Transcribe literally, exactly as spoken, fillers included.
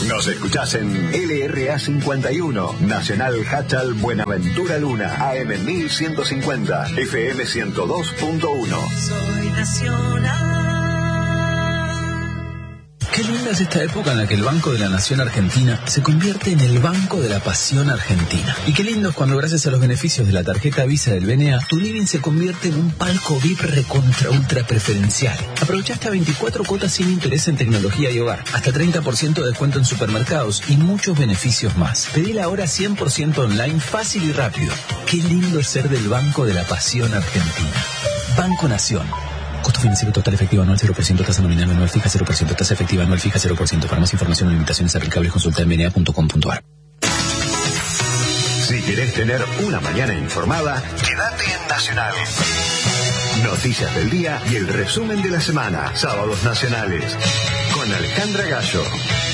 Nos escuchás en L R A cincuenta y uno, Nacional Hachal Buenaventura Luna, A M mil ciento cincuenta, F M ciento dos punto uno. Soy nacional. Qué linda es esta época en la que el Banco de la Nación Argentina se convierte en el Banco de la Pasión Argentina. Y qué lindo es cuando, gracias a los beneficios de la tarjeta Visa del B N A, tu living se convierte en un palco V I P recontra ultra preferencial. Aprovecha hasta veinticuatro cuotas sin interés en tecnología y hogar, hasta treinta por ciento de descuento en supermercados y muchos beneficios más. Pedila ahora cien por ciento online, fácil y rápido. Qué lindo es ser del Banco de la Pasión Argentina. Banco Nación. Costo financiero total efectivo anual cero por ciento, tasa nominal anual fija cero por ciento, tasa efectiva anual fija cero por ciento. Para más información o limitaciones aplicables, consulta en b n a punto com punto a r. Si querés tener una mañana informada, quédate en Nacional. Noticias del día y el resumen de la semana. Sábados nacionales. Con Alejandra Gallo.